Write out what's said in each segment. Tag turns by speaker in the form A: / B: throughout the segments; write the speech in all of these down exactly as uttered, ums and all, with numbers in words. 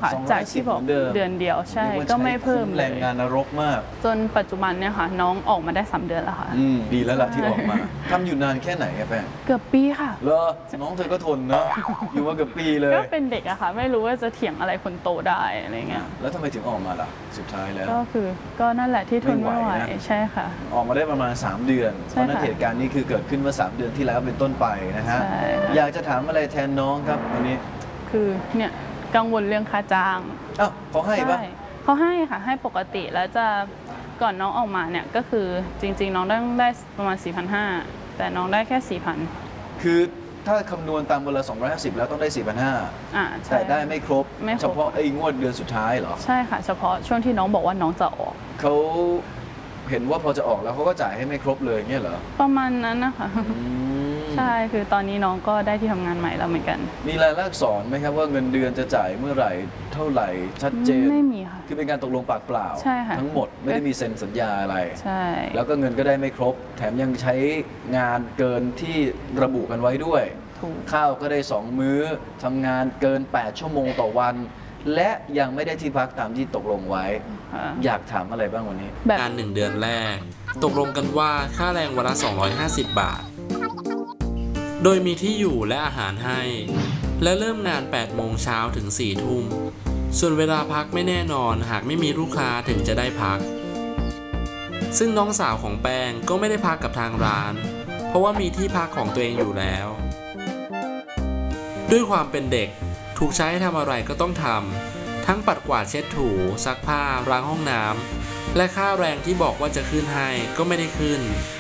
A: ค่ะจากที่บอกเดือนเดียวใช่ก็ไม่เพิ่มเลย
B: แรงงานนรกมาก
A: จนปัจจุบันเนี่ยค่ะน้องออกมาได้สามเดือนแล้วค่ะ
B: ดีแล้วล่ะที่ออกมาทำอยู่นานแค่ไหนแป้ง
A: เกือบปีค่ะ
B: แล้วน้องเธอก็ทนนะอยู่มาเกือบปีเลย
A: ก็เป็นเด็กอะค่ะไม่รู้ว่าจะเถียงอะไรคนโตได้อะไรเงี้ย
B: แล้วทำไมถึงออกมาล่ะสุดท้ายแล้ว
A: ก็คือก็นั่นแหละที่ทนไม่ไหวใช่ค่ะ
B: ออกมาได้ประมาณสามเดือนเพราะนั้นเหตุการณ์นี้คือเกิดขึ้นเมื่อสามเดือนที่แล้วเป็นต้นไปนะฮะอยากจะถามอะไรแทนน้องครับวันนี้
A: คือเนี่ยกังวลเรื่องค่าจ้าง
B: อ้าวเขาให้ปะ
A: เขาให้ค่ะให้ปกติแล้วจะก่อนน้องออกมาเนี่ยก็คือจริงๆน้องได้ได้ประมาณ สี่พันห้าร้อย แต่น้องได้แค่ สี่พัน
B: คือถ้าคำนวณตามวันละสองร้อยห้าสิบแล้วต้องได้ สี่พันห้าร้อย
A: อ่า
B: แต่ได้ไม่ครบเฉพาะไอ้งวดเดือนสุดท้ายเหรอ
A: ใช่ค่ะเฉพาะช่วงที่น้องบอกว่าน้องจะออก
B: เขาเห็นว่าพอจะออกแล้วเขาก็จ่ายให้ไม่ครบเลยเงี้ยเหรอ
A: ประมาณนั้นนะคะใช่คือตอนนี้น้องก็ได้ที่ทำงานใหม่แล้วเหมือนกัน
B: มีรายลักษณ์สอนไหมครับว่าเงินเดือนจะจ่ายเมื่อไหร่เท่าไหร่ชัดเจน
A: ไม่มีค่ะ
B: คือเป็นการตกลงปากเปล่า
A: ใช่ค่ะ
B: ทั้งหมดไม่ได้มีเซ็นสัญญาอะไร
A: ใช่
B: แล้วก็เงินก็ได้ไม่ครบแถมยังใช้งานเกินที่ระบุกันไว้ด้วยข้าวก็ได้สองมื้อทำงานเกินแปดชั่วโมงต่อวันและยังไม่ได้ที่พักตามที่ตกลงไว้อยากถามอะไรบ้างวันนี้
C: งานหนึ่งเดือนแรกตกลงกันว่าค่าแรงวันละสองร้อยห้าสิบบาทโดยมีที่อยู่และอาหารให้และเริ่มงานแปดโมงเช้าถึงสี่ทุ่มส่วนเวลาพักไม่แน่นอนหากไม่มีลูกค้าถึงจะได้พักซึ่งน้องสาวของแป้งก็ไม่ได้พักกับทางร้านเพราะว่ามีที่พักของตัวเองอยู่แล้วด้วยความเป็นเด็กถูกใช้ให้ทำอะไรก็ต้องทำทั้งปัดกวาดเช็ดถูซักผ้าล้างห้องน้ำและค่าแรงที่บอกว่าจะขึ้นให้ก็ไม่ได้ขึ้น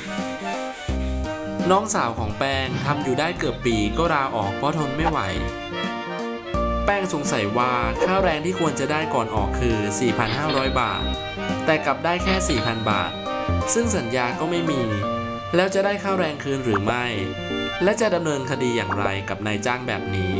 C: น้องสาวของแป้งทำอยู่ได้เกือบปีก็ลาออกเพราะทนไม่ไหวแป้งสงสัยว่าค่าแรงที่ควรจะได้ก่อนออกคือ สี่พันห้าร้อย บาทแต่กลับได้แค่ สี่พัน บาทซึ่งสัญญาก็ไม่มีแล้วจะได้ค่าแรงคืนหรือไม่และจะดำเนินคดีอย่างไรกับนายจ้างแบบนี้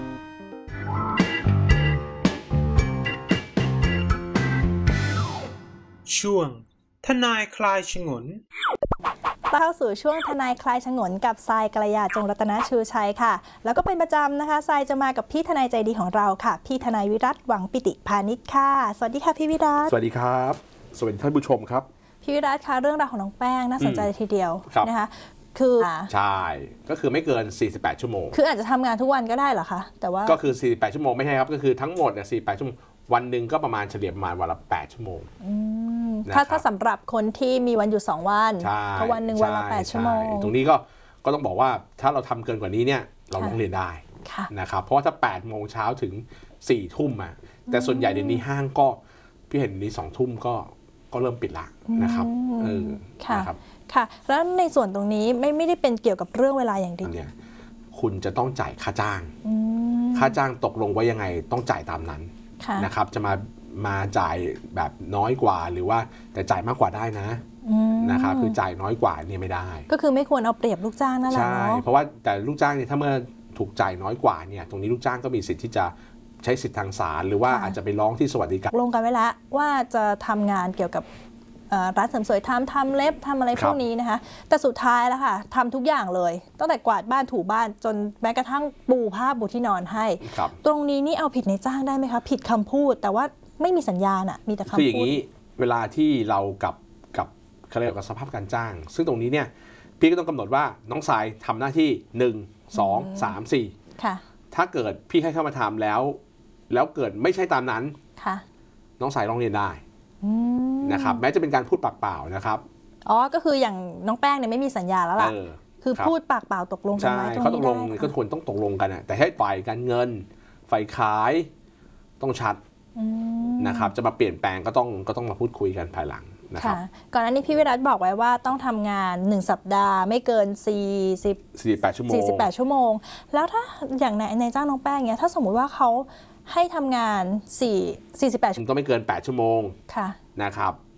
D: ช่วงทนายคลายฉงน
E: เข้าสู่ช่วงทนายคลายฉงนกับทรายกัลยาจงรัตนชูชัยค่ะแล้วก็เป็นประจำนะคะทรายจะมากับพี่ทนายใจดีของเราค่ะพี่ทนายวิรัตหวังปิติพานิชค่ะสวัสดีค่ะพี่วิรัต
F: สวัสดีครับสวัสดีท่านผู้ชมครับ
E: พี่วิรัตคะเรื่องราวของน้องแป้งน่าสนใจทีเดียวนะคะคือ
F: ใช่ก็คือไม่เกินสี่สิบแปดชั่วโมง
E: คืออาจจะทำงานทุกวันก็ได้เหรอคะแต่ว่า
F: ก็คือสี่สิบแปดชั่วโมงไม่ใช่ครับก็คือทั้งหมดเนี่ยสี่สิบแปดชั่วโมงวันหนึ่งก็ประมาณเฉลี่ยประมาณวันละแปดชั่วโมง
E: ถ้าถ้าสำหรับคนที่มีวันหยุดสองวันถ้าวันหนึ่งวันละแปดชั่วโมง
F: ตรงนี้ก็ก็ต้องบอกว่าถ้าเราทำเกินกว่านี้เนี่ยเราต้องเรียนได้นะครับเพราะว่าถ้าแปดโมงเช้าถึงสี่ทุ่มอ่ะแต่ส่วนใหญ่เดี๋ยวนี้ห้างก็พี่เห็นนี้สองทุ่มก็ก็เริ่มปิดละนะครับเออ
E: ค่ะค่ะแล้วในส่วนตรงนี้ไม่ไม่ได้เป็นเกี่ยวกับเรื่องเวลาอย่างเดียว
F: เนี่ยคุณจะต้องจ่ายค่าจ้างค่าจ้างตกลงไว้ยังไงต้องจ่ายตามนั้นนะครับจะมามาจ่ายแบบน้อยกว่าหรือว่าแต่จ่ายมากกว่าได้นะนะครับคือจ่ายน้อยกว่านี่ไม่ได้
E: ก็คือไม่ควรเอาเปรียบลูกจ้างนั่นแหละ
F: ใช่เพราะว่าแต่ลูกจ้างเนี่ยถ้าเมื่อถูกจ่ายน้อยกว่าเนี่ยตรงนี้ลูกจ้างก็มีสิทธิ์ที่จะใช้สิทธิทางศาลหรือว่าอาจจะไปร้องที่สวัสดิการ
E: ลงกันไว้แล้วว่าจะทำงานเกี่ยวกับร้านเสริมสวยทำทำเล็บทำอะไรพวกนี้นะคะแต่สุดท้ายแล้วค่ะทำทุกอย่างเลยตั้งแต่กวาดบ้านถูบ้านจนแม้กระทั่งปูผ้าปูที่นอนให้ตรงนี้นี่เอาผิดในจ้างได้ไหมคะผิดคำพูดแต่ว่าไม่มีสัญญาณอะมีแต่คำพูด
F: คืออย่างนี้เวลาที่เรากับกับเขาเรียกว่าสภาพการจ้างซึ่งตรงนี้เนี่ยพี่ก็ต้องกำหนดว่าน้องสายทำหน้าที่หนึ่ง สอง สาม สี่ถ้าเกิดพี่ให้เข้ามาทำแล้วแล้วเกิดไม่ใช่ตามนั้นน้องสายร้องเรียนได้นะครับแม้จะเป็นการพูดปากเปล่านะครับ
E: อ๋อก็คืออย่างน้องแป้งเนี่ยไม่มีสัญญาแล้วล่ะคือพูดปากเปล่าตกลงกันไว้ตรงนี้ได้
F: เขาตกลงก็ควรต้องตกลงกันแต่ให้ฝ่ายการเงินฝ่ายขายต้องชัดนะครับจะมาเปลี่ยนแปลงก็ต้องก็ต้องมาพูดคุยกันภายหลังนะครับ
E: ก่อนหน้านี้พี่วิรัตบอกไว้ว่าต้องทำงานหนึ่งสัปดาห์ไม่เกินสี่สิบ
F: สี่สิบแปดชั่วโมง
E: สี่สิบแปดชั่วโมงแล้วถ้าอย่างในในจ้างน้องแป้งเนี่ยถ้าสมมุติว่าเขาให้ทำงานสี่ สี่สิบแปดชั่วโมง
F: ก็ไม่เกินแปดชั่วโมง
E: ค่ะ
F: นะครับ